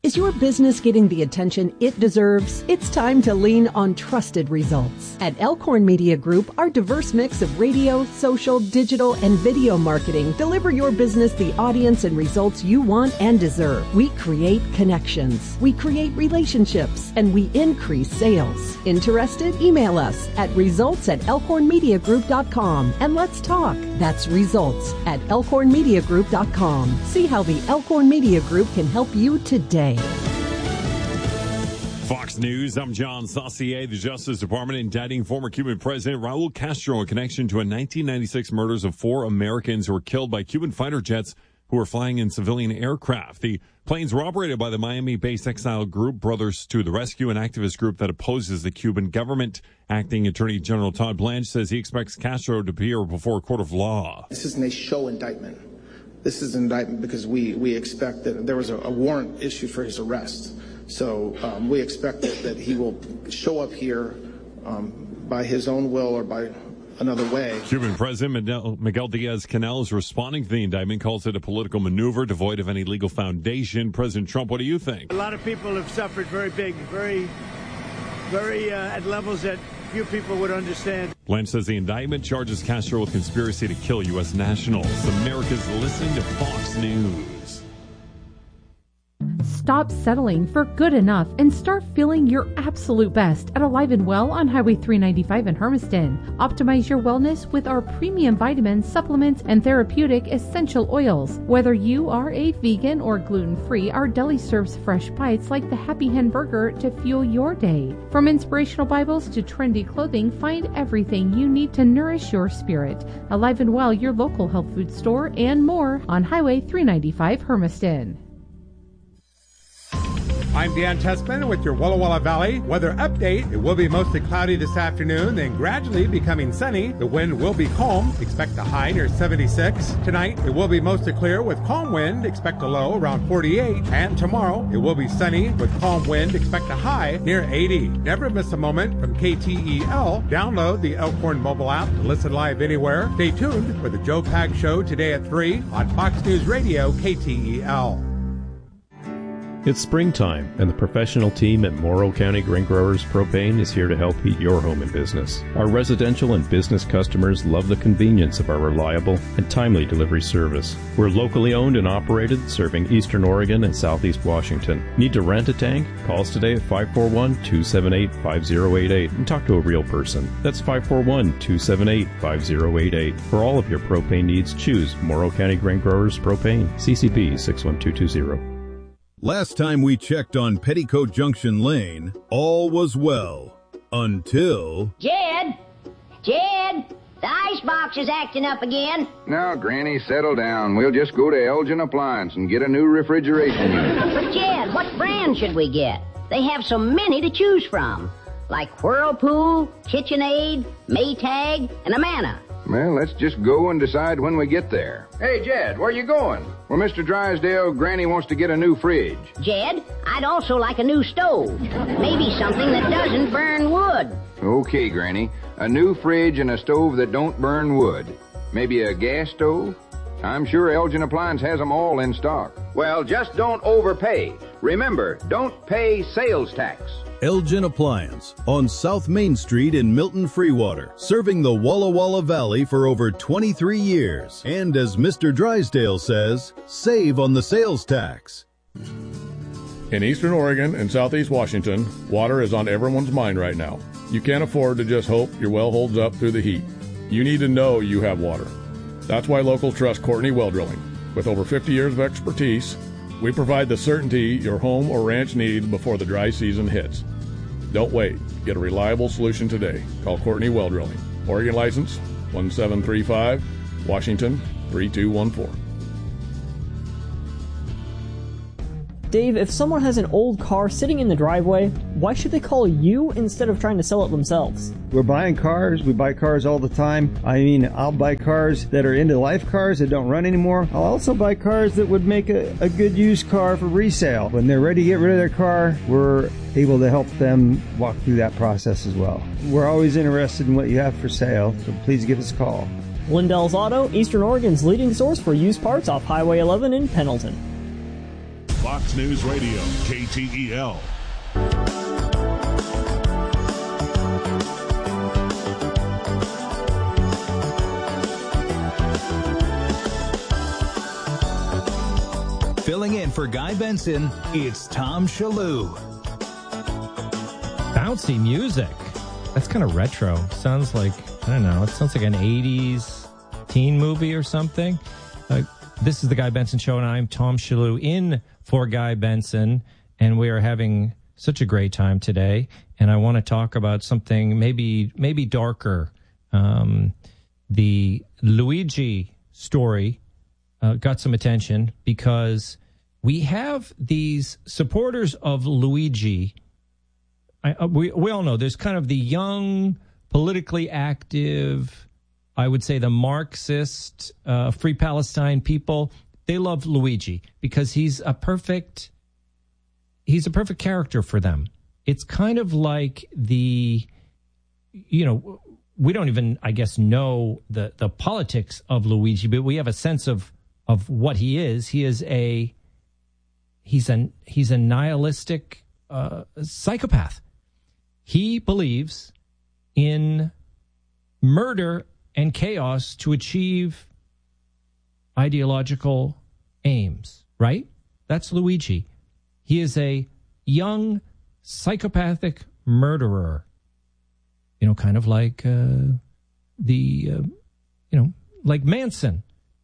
Is your business getting the attention it deserves? It's time to lean on trusted results. At Elkhorn Media Group, our diverse mix of radio, social, digital, and video marketing deliver your business the audience and results you want and deserve. We create connections, we create relationships, and we increase sales. Interested? Email us at results@elkhornmediagroup.com and let's talk. That's results@elkhornmediagroup.com. See how the Elkhorn Media Group can help you today. Fox News, I'm John Saucier. The Justice Department indicting former Cuban President Raul Castro in connection to a 1996 murders of 4 Americans who were killed by Cuban fighter jets who were flying in civilian aircraft. The planes were operated by the Miami-based exile group Brothers to the Rescue, an activist group that opposes the Cuban government. Acting Attorney General Todd Blanche says he expects Castro to appear before a court of law. This isn't a show indictment. This is an indictment because we expect that there was a warrant issued for his arrest. So we expect that he will show up here by his own will or by another way. Cuban President Miguel Diaz-Canel is responding to the indictment, calls it a political maneuver devoid of any legal foundation. President Trump, what do you think? A lot of people have suffered very at levels that few people would understand. Blanche says the indictment charges Castro with conspiracy to kill U.S. nationals. America's listening to Fox News. Stop settling for good enough and start feeling your absolute best at Alive and Well on Highway 395 in Hermiston. Optimize your wellness with our premium vitamins, supplements, and therapeutic essential oils. Whether you are a vegan or gluten-free, our deli serves fresh bites like the Happy Hen Burger to fuel your day. From inspirational Bibles to trendy clothing, find everything you need to nourish your spirit. Alive and Well, your local health food store, and more on Highway 395 Hermiston. I'm Dan Tessman with your Walla Walla Valley weather update. It will be mostly cloudy this afternoon, then gradually becoming sunny. The wind will be calm. Expect a high near 76. Tonight, it will be mostly clear with calm wind. Expect a low around 48. And tomorrow, it will be sunny with calm wind. Expect a high near 80. Never miss a moment from KTEL. Download the Elkhorn mobile app to listen live anywhere. Stay tuned for the Joe Pag Show today at 3 on Fox News Radio KTEL. It's springtime, and the professional team at Morrow County Grain Growers Propane is here to help heat your home and business. Our residential and business customers love the convenience of our reliable and timely delivery service. We're locally owned and operated, serving Eastern Oregon and Southeast Washington. Need to rent a tank? Call us today at 541-278-5088 and talk to a real person. That's 541-278-5088. For all of your propane needs, choose Morrow County Grain Growers Propane, CCP 61220. Last time we checked on Petticoat Junction Lane, all was well. Until... Jed! The icebox is acting up again. Now, Granny, settle down. We'll just go to Elgin Appliance and get a new refrigeration unit. But, Jed, what brand should we get? They have so many to choose from. Like Whirlpool, KitchenAid, Maytag, and Amana. Well, let's just go and decide when we get there. Hey, Jed, where you going? Well, Mr. Drysdale, Granny wants to get a new fridge. Jed, I'd also like a new stove. Maybe something that doesn't burn wood. Okay, Granny. A new fridge and a stove that don't burn wood. Maybe a gas stove? I'm sure Elgin Appliance has them all in stock. Well, just don't overpay. Remember, don't pay sales tax. Elgin Appliance on South Main Street in Milton Freewater, serving the Walla Walla Valley for over 23 years. And as Mr. Drysdale says, save on the sales tax. In Eastern Oregon and Southeast Washington, water is on everyone's mind right now. You can't afford to just hope your well holds up through the heat. You need to know you have water. That's why locals trust Courtney Well Drilling. With over 50 years of expertise, we provide the certainty your home or ranch needs before the dry season hits. Don't wait. Get a reliable solution today. Call Courtney Well Drilling. Oregon license 1735, Washington 3214. Dave, if someone has an old car sitting in the driveway, why should they call you instead of trying to sell it themselves? We're buying cars. We buy cars all the time. I mean, I'll buy cars that are end-of-life cars that don't run anymore. I'll also buy cars that would make a good used car for resale. When they're ready to get rid of their car, we're able to help them walk through that process as well. We're always interested in what you have for sale, so please give us a call. Lindell's Auto, Eastern Oregon's leading source for used parts off Highway 11 in Pendleton. Fox News Radio, KTEL. Filling in for Guy Benson, it's Tom Shalhoub. Bouncy music. That's kind of retro. Sounds like, I don't know, it sounds like an 80s teen movie or something. This is the Guy Benson Show, and I'm Tom Shalhoub in for Guy Benson, and we are having such a great time today, and I want to talk about something maybe darker. The Luigi story got some attention because we have these supporters of Luigi. We all know there's kind of the young, politically active, I would say the Marxist, Free Palestine people. They love Luigi because he's a perfect character for them. It's kind of like we don't even, I guess, know the politics of Luigi, but we have a sense of what he is. He's a nihilistic psychopath. He believes in murder and chaos to achieve ideological aims, right? That's Luigi. He is a young psychopathic murderer. Kind of like like Manson.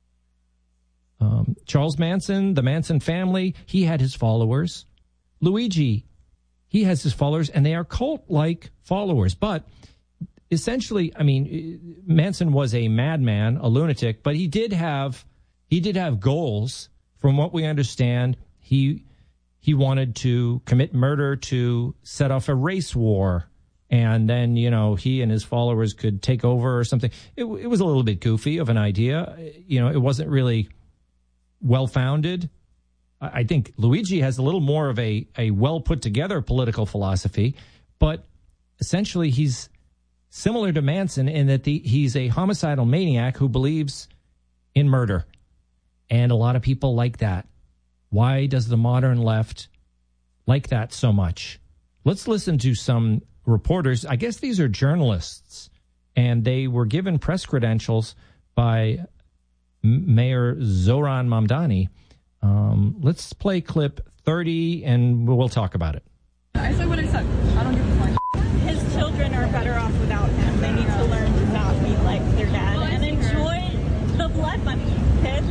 Charles Manson, the Manson family, he had his followers. Luigi, he has his followers, and they are cult-like followers. But essentially, I mean, Manson was a madman, a lunatic, but he did have goals. From what we understand, he wanted to commit murder to set off a race war, and then he and his followers could take over or something. It was a little bit goofy of an idea. It wasn't really well-founded. I think Luigi has a little more of a well-put-together political philosophy, but essentially he's similar to Manson in that he's a homicidal maniac who believes in murder. And a lot of people like that. Why does the modern left like that so much? Let's listen to some reporters. I guess these are journalists, and they were given press credentials by Mayor Zoran Mamdani. Let's play clip 30, and we'll talk about it. I said what I said. I don't give a fuck. His children are better off without him. They need to learn to not be like their dad and enjoy the blood money. Kids.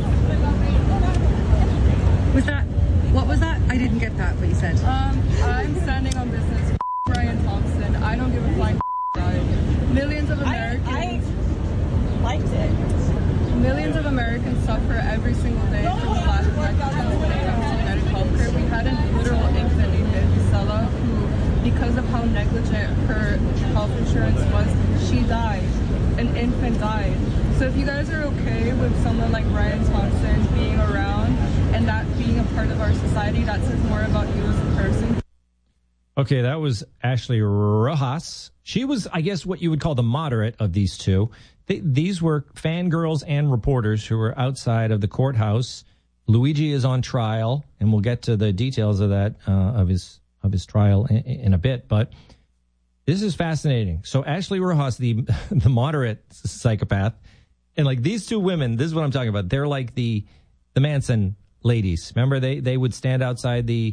What was that? I didn't get that, what you said. I'm standing on business. Brian Thompson. I don't give a flying died. Millions of Americans. I liked it. Millions of Americans suffer every single day from the lack of negligence when it comes to United Healthcare. We had a literal infant named Isela who, because of how negligent her health insurance was, she died. An infant died. So if you guys are okay with someone like Brian Thompson being around and that being a part of our society, that says more about you as a person. Okay, that was Ashley Rojas. She was, I guess, what you would call the moderate of these two. These were fangirls and reporters who were outside of the courthouse. Luigi is on trial, and we'll get to the details of that, of his trial in a bit. But this is fascinating. So Ashley Rojas, the moderate psychopath, and like these two women, this is what I'm talking about. They're like the Manson ladies. Remember, they would stand outside they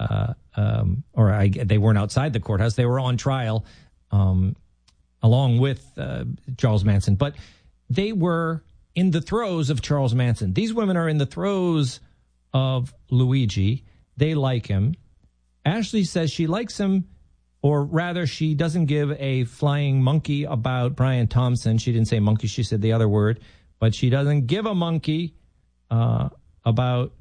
weren't outside the courthouse. They were on trial, along with Charles Manson. But they were in the throes of Charles Manson. These women are in the throes of Luigi. They like him. Ashley says she likes him, or rather she doesn't give a flying monkey about Brian Thompson. She didn't say monkey. She said the other word. But she doesn't give a monkey about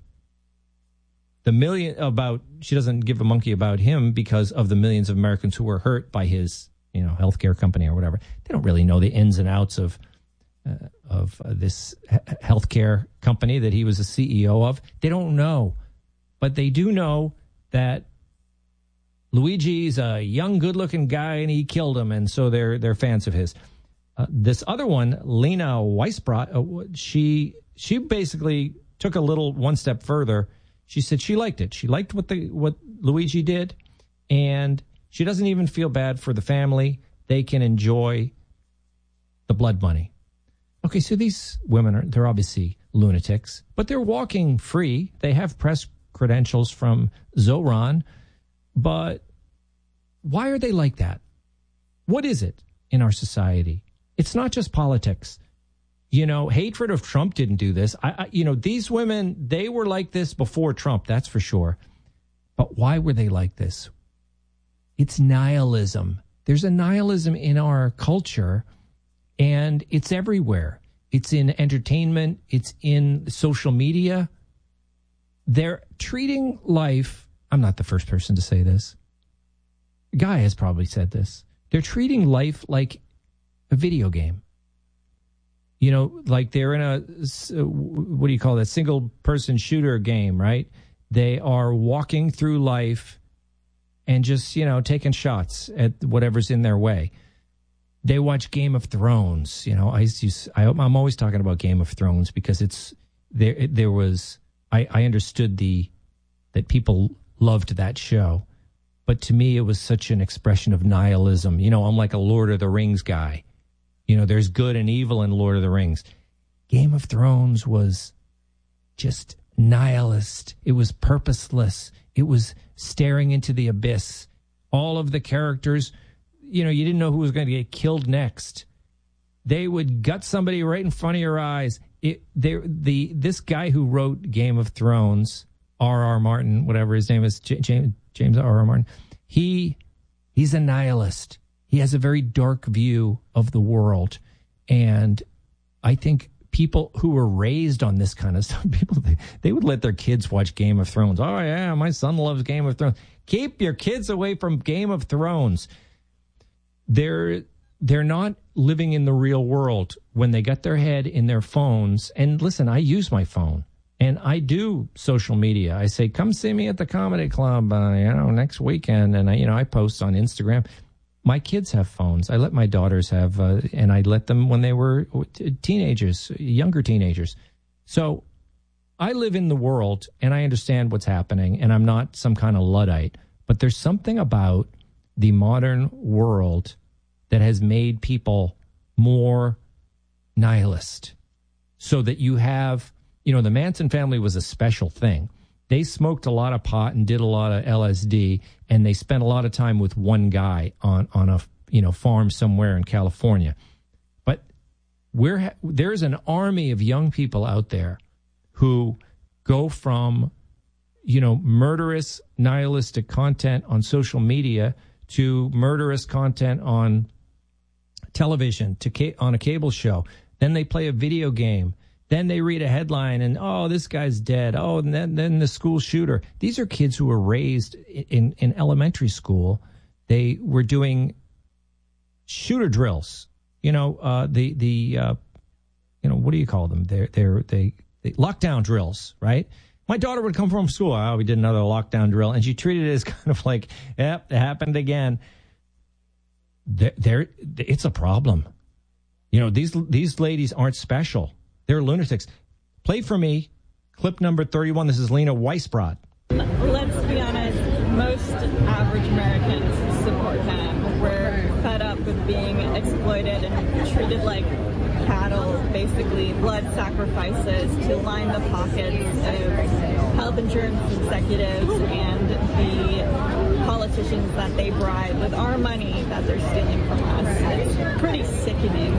she doesn't give a monkey about him because of the millions of Americans who were hurt by his healthcare company or whatever. They don't really know the ins and outs of this healthcare company that he was a CEO of. They don't know, but they do know that Luigi's a young, good-looking guy, and he killed him, and so they're fans of his. This other one, Lena Weisbrot, she basically took one step further. She said she liked it. She liked what Luigi did, and she doesn't even feel bad for the family. They can enjoy the blood money. Okay, so these women they're obviously lunatics, but they're walking free. They have press credentials from Zoran, but why are they like that? What is it in our society? It's not just politics. Hatred of Trump didn't do this. These women, they were like this before Trump, that's for sure. But why were they like this? It's nihilism. There's a nihilism in our culture, and it's everywhere. It's in entertainment. It's in social media. They're treating life. I'm not the first person to say this. Guy has probably said this. They're treating life like a video game. Like they're in a, what do you call that, single-person shooter game, right? They are walking through life and just, taking shots at whatever's in their way. They watch Game of Thrones. I'm always talking about Game of Thrones because it's there was I understood that people loved that show, but to me it was such an expression of nihilism. I'm like a Lord of the Rings guy. There's good and evil in Lord of the Rings. Game of Thrones was just nihilist. It was purposeless. It was staring into the abyss. All of the characters, you didn't know who was going to get killed next. They would gut somebody right in front of your eyes. This guy who wrote Game of Thrones, R.R. Martin, whatever his name is, James R.R. Martin, he's a nihilist. He has a very dark view of the world. And I think people who were raised on this kind of stuff, they would let their kids watch Game of Thrones. Oh, yeah, my son loves Game of Thrones. Keep your kids away from Game of Thrones. They're not living in the real world when they got their head in their phones. And listen, I use my phone. And I do social media. I say, come see me at the comedy club, next weekend. And I post on Instagram. My kids have phones. I let my daughters have, and I let them when they were teenagers, younger teenagers. So I live in the world and I understand what's happening, and I'm not some kind of Luddite. But there's something about the modern world that has made people more nihilist. So that you have, the Manson family was a special thing. They smoked a lot of pot and did a lot of LSD, and they spent a lot of time with one guy on a farm somewhere in California. But there's an army of young people out there who go from murderous, nihilistic content on social media to murderous content on television, on a cable show. Then they play a video game. Then they read a headline and, oh, this guy's dead. Oh, and then the school shooter. These are kids who were raised in elementary school. They were doing shooter drills. What do you call them? They lockdown drills, right? My daughter would come from school. Oh, we did another lockdown drill. And she treated it as kind of like, yep, it happened again. It's a problem. These ladies aren't special. They're lunatics. Play for me, clip number 31. This is Lena Weisbrot. Let's be honest, most average Americans support him. We're fed up with being exploited and treated like cattle, basically blood sacrifices to line the pockets of health insurance executives and the politicians that they bribe with our money that they're stealing from us. It's pretty sickening.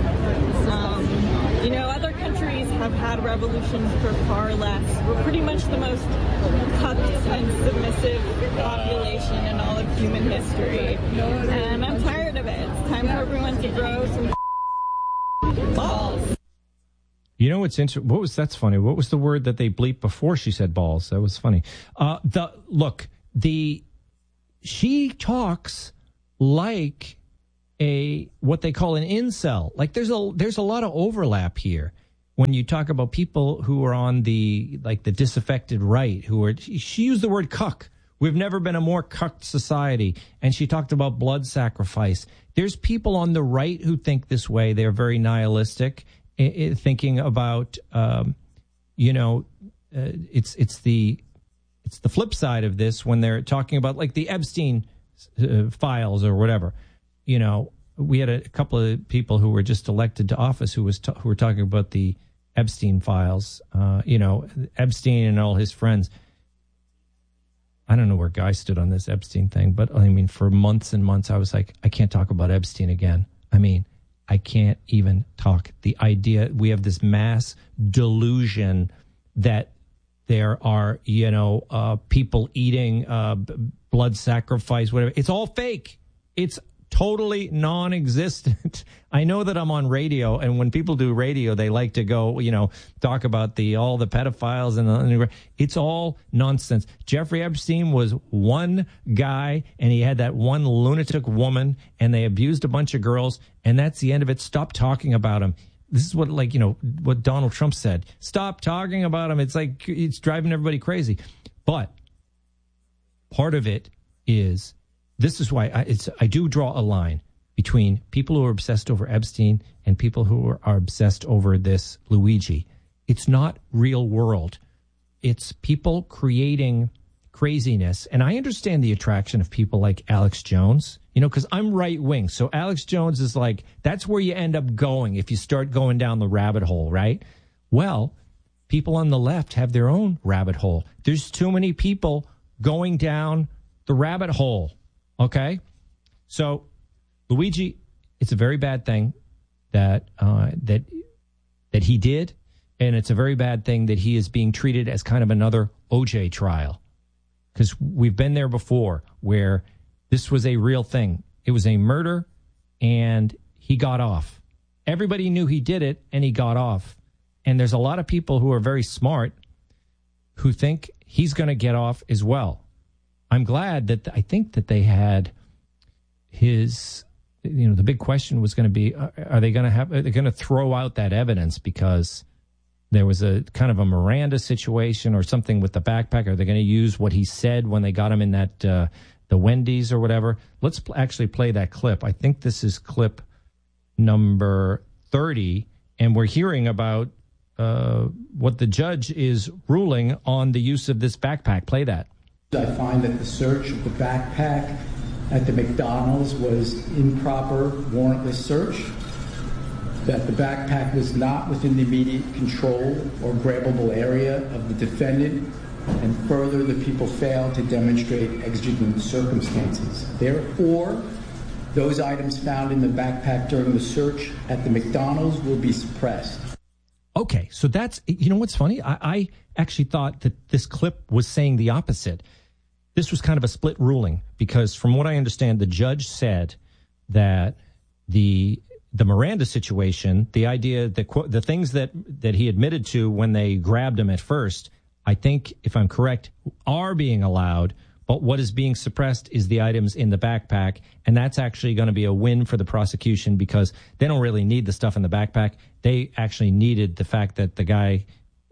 Other countries have had revolutions for far less. We're pretty much the most cucked and submissive population in all of human history. And I'm tired of it. It's time for everyone to grow some balls. What's interesting? That's funny. What was the word that they bleeped before she said balls? That was funny. She talks like what they call an incel. Like there's a lot of overlap here when you talk about people who are on the disaffected right, she used the word cuck. We've never been a more cucked society. And she talked about blood sacrifice. There's people on the right who think this way. They're very nihilistic, thinking about, it's It's the flip side of this when they're talking about like the Epstein files or whatever. You know, we had a couple of people who were just elected to office who were talking about the Epstein files. You know, Epstein and all his friends. I don't know where Guy stood on this Epstein thing, but I mean, for months and months, I was like, I can't talk about Epstein again. I mean, I can't even talk. The idea, we have this mass delusion that there are, you know, people eating blood sacrifice, whatever. It's all fake. It's totally non-existent. I know that I'm on radio, and when people do radio, they like to go, you know, talk about all the pedophiles and it's all nonsense. Jeffrey Epstein was one guy, and he had that one lunatic woman, and they abused a bunch of girls, and that's the end of it. Stop talking about him. This is what, like, you know, what Donald Trump said. Stop talking about him. It's like, it's driving everybody crazy. But part of it is, this is why I do draw a line between people who are obsessed over Epstein and people who are obsessed over this Luigi. It's not real world. It's people creating craziness. And I understand the attraction of people like Alex Jones, you know, because I'm right wing. So Alex Jones is like, that's where you end up going if you start going down the rabbit hole, right? Well, people on the left have their own rabbit hole. There's too many people going down the rabbit hole. Okay, so Luigi, it's a very bad thing that he did, and it's a very bad thing that he is being treated as kind of another OJ trial, because we've been there before where this was a real thing. It was a murder, and he got off. Everybody knew he did it, and he got off. And there's a lot of people who are very smart who think he's going to get off as well. I'm glad that I think that they had his, you know, the big question was going to be, are they going to throw out that evidence because there was a kind of a Miranda situation or something with the backpack? Are they going to use what he said when they got him in that, the Wendy's or whatever? Let's actually play that clip. I think this is clip number 30, and we're hearing about what the judge is ruling on the use of this backpack. Play that. I find that the search of the backpack at the McDonald's was improper, warrantless search, that the backpack was not within the immediate control or grabbable area of the defendant, and further, the people failed to demonstrate exigent circumstances. Therefore, those items found in the backpack during the search at the McDonald's will be suppressed. Okay, so that's, you know what's funny? I actually thought that this clip was saying the opposite. This was kind of a split ruling because from what I understand, the judge said that the Miranda situation, the idea that the things that he admitted to when they grabbed him at first, I think, if I'm correct, are being allowed. But what is being suppressed is the items in the backpack. And that's actually going to be a win for the prosecution because they don't really need the stuff in the backpack. They actually needed the fact that the guy,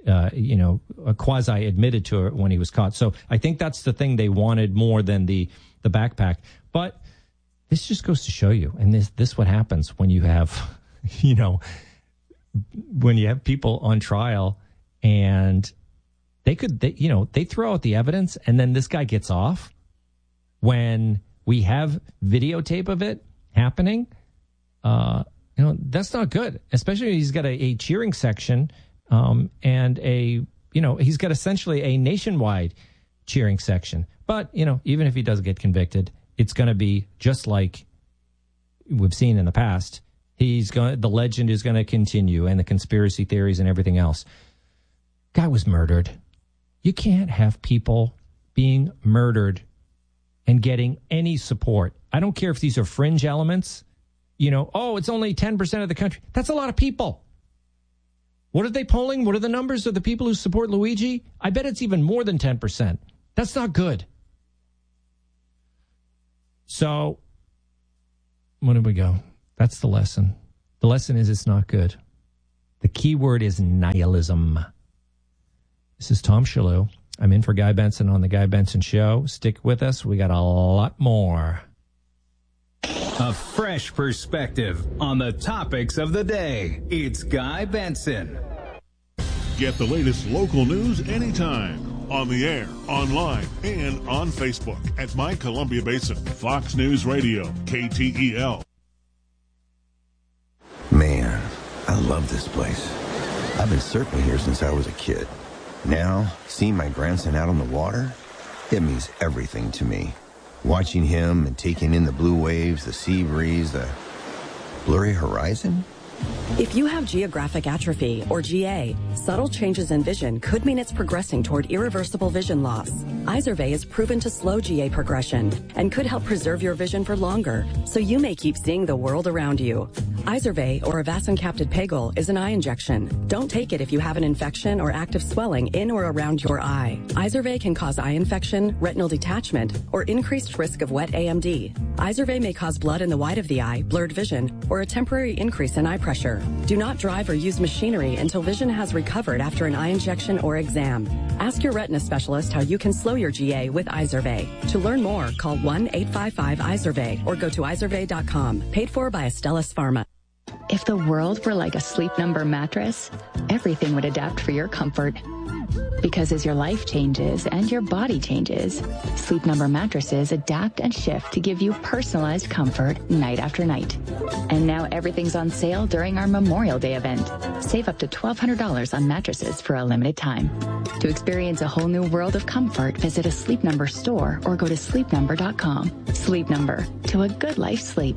quasi admitted to it when he was caught. So I think that's the thing they wanted more than the backpack. But this just goes to show you, and this what happens when you have, when you have people on trial and they throw out the evidence and then this guy gets off when we have videotape of it happening. That's not good, especially when he's got a cheering section and he's got essentially a nationwide cheering section. But, even if he does get convicted, it's going to be just like we've seen in the past. The legend is going to continue and the conspiracy theories and everything else. Guy was murdered. You can't have people being murdered and getting any support. I don't care if these are fringe elements. It's only 10% of the country. That's a lot of people. What are they polling? What are the numbers of the people who support Luigi? I bet it's even more than 10%. That's not good. So, where did we go? That's the lesson. The lesson is it's not good. The key word is nihilism. This is Tom Shalhoub. I'm in for Guy Benson on The Guy Benson Show. Stick with us. We got a lot more. A fresh perspective on the topics of the day. It's Guy Benson. Get the latest local news anytime. on the air, online, and on Facebook at My Columbia Basin. Fox News Radio, KTEL. Man, I love this place. I've been surfing here since I was a kid. Now, seeing my grandson out on the water, it means everything to me. Watching him and taking in the blue waves, the sea breeze, the blurry horizon. If you have geographic atrophy, or GA, subtle changes in vision could mean it's progressing toward irreversible vision loss. Izervay is proven to slow GA progression and could help preserve your vision for longer, so you may keep seeing the world around you. Izervay, or avacincaptad pegol, is an eye injection. Don't take it if you have an infection or active swelling in or around your eye. Izervay can cause eye infection, retinal detachment, or increased risk of wet AMD. Izervay may cause blood in the white of the eye, blurred vision, or a temporary increase in eye pressure. Do not drive or use machinery until vision has recovered after an eye injection or exam. Ask your retina specialist how you can slow your GA with Izervay. To learn more, call 1-855-IZERVAY or go to izervay.com. Paid for by Astellas Pharma. If the world were like a Sleep Number mattress, everything would adapt for your comfort. Because as your life changes and your body changes, Sleep Number mattresses adapt and shift to give you personalized comfort night after night. And now everything's on sale during our Memorial Day event. Save up to $1,200 on mattresses for a limited time. To experience a whole new world of comfort, visit a Sleep Number store or go to sleepnumber.com. Sleep Number, to a good life sleep.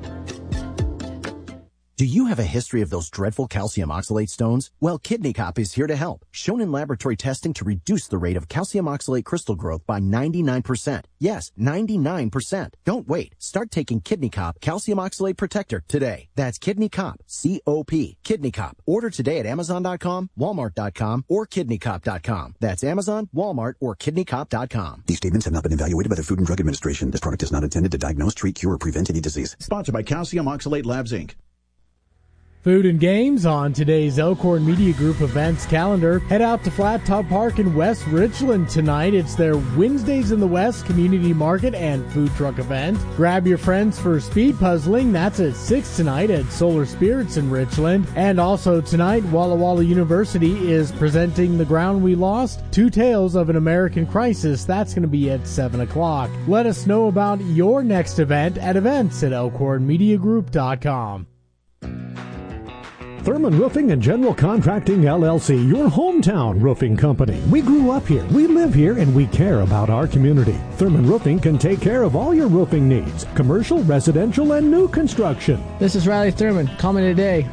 Do you have a history of those dreadful calcium oxalate stones? Well, Kidney Cop is here to help. Shown in laboratory testing to reduce the rate of calcium oxalate crystal growth by 99%. Yes, 99%. Don't wait. Start taking Kidney Cop Calcium Oxalate Protector today. That's Kidney Cop, C-O-P, Kidney Cop. Order today at Amazon.com, Walmart.com, or KidneyCop.com. That's Amazon, Walmart, or KidneyCop.com. These statements have not been evaluated by the Food and Drug Administration. This product is not intended to diagnose, treat, cure, or prevent any disease. Sponsored by Calcium Oxalate Labs, Inc. Food and games on today's Elkhorn Media Group events calendar. Head out to Flat Top Park in West Richland tonight. It's their Wednesdays in the West community market and food truck event. Grab your friends for speed puzzling. That's at 6 tonight at Solar Spirits in Richland. And also tonight, Walla Walla University is presenting The Ground We Lost, Two Tales of an American Crisis. That's going to be at 7 o'clock. Let us know about your next event at events@elkhornmediagroup.com. Thurman Roofing and General Contracting, LLC, your hometown roofing company. We grew up here, we live here, and we care about our community. Thurman Roofing can take care of all your roofing needs, commercial, residential, and new construction. This is Riley Thurman. Call me today,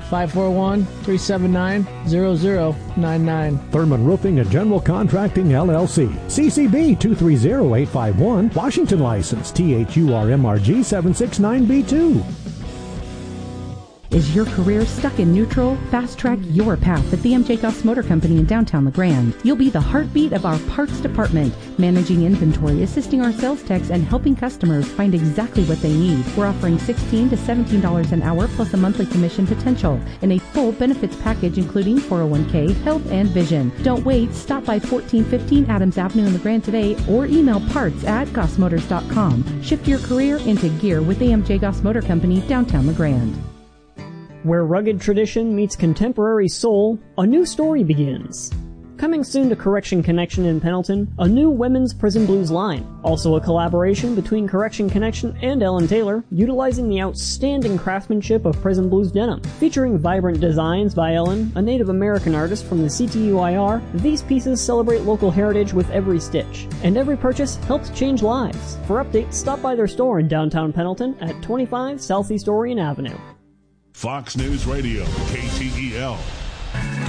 541-379-0099. Thurman Roofing and General Contracting, LLC. CCB 230851, Washington license, THURMRG 769B2. Is your career stuck in neutral? Fast track your path at the M.J. Goss Motor Company in downtown LeGrand. You'll be the heartbeat of our parts department, managing inventory, assisting our sales techs, and helping customers find exactly what they need. We're offering $16 to $17 an hour plus a monthly commission potential and a full benefits package including 401k, health, and vision. Don't wait. Stop by 1415 Adams Avenue in LeGrand today or email parts@gossmotors.com. Shift your career into gear with the M.J. Goss Motor Company, downtown LeGrand. Where rugged tradition meets contemporary soul, a new story begins. Coming soon to Correction Connection in Pendleton, a new women's prison blues line. Also a collaboration between Correction Connection and Ellen Taylor, utilizing the outstanding craftsmanship of prison blues denim. Featuring vibrant designs by Ellen, a Native American artist from the CTUIR, these pieces celebrate local heritage with every stitch. And every purchase helps change lives. For updates, stop by their store in downtown Pendleton at 25 Southeast Orion Avenue. Fox News Radio, KTEL.